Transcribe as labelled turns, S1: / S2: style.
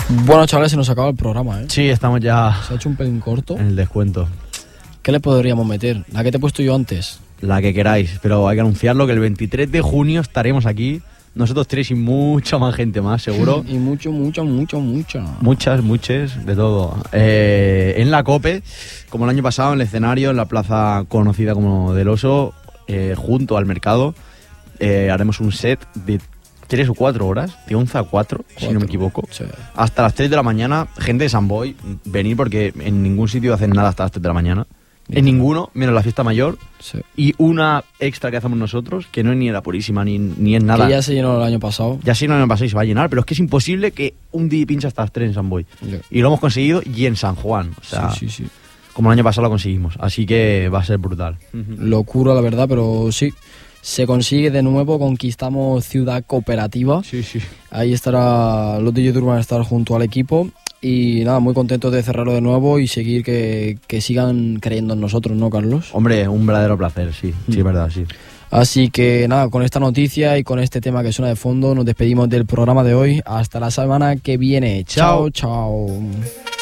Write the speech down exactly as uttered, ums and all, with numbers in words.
S1: Bueno, chavales, se nos acaba el programa, ¿eh?
S2: Sí, estamos ya...
S1: Se ha hecho un pelín corto.
S2: En el descuento.
S1: ¿Qué le podríamos meter? La que te he puesto yo antes.
S2: La que queráis, pero hay que anunciarlo que el veintitrés de junio estaremos aquí, nosotros tres y mucha más gente más, seguro.
S1: Y mucho, mucho, mucho, mucho.
S2: Muchas, muchas, de todo. Eh, en la COPE, como el año pasado, en el escenario, en la plaza conocida como Del Oso, eh, junto al mercado, eh, haremos un set de tres o cuatro horas, de once a cuatro, si no me equivoco.
S1: Sí.
S2: Hasta las tres de la mañana, gente de San Boy, venir porque en ningún sitio hacen nada hasta las tres de la mañana. En ninguno, menos la fiesta mayor.
S1: Sí.
S2: Y una extra que hacemos nosotros, que no es ni la purísima, ni, ni es nada.
S1: Que ya se llenó el año pasado.
S2: Ya sí no me pasó y se va a llenar, pero es que es imposible que un día pinche hasta las tres en San Boy.
S1: Yeah.
S2: Y lo hemos conseguido y en San Juan. O sea,
S1: sí, sí, sí.
S2: como el año pasado lo conseguimos. Así que va a ser brutal.
S1: Locura, la verdad, pero sí. Se consigue de nuevo, conquistamos Ciudad Cooperativa.
S2: Sí, sí.
S1: Ahí estará, los D J Tour van a estar junto al equipo. Y nada, muy contentos de cerrarlo de nuevo y seguir que, que sigan creyendo en nosotros, ¿no, Carlos?
S2: Hombre, un verdadero placer, sí, sí, es verdad, sí.
S1: Así que nada, con esta noticia y con este tema que suena de fondo, nos despedimos del programa de hoy. Hasta la semana que viene. Chao, chao. chao.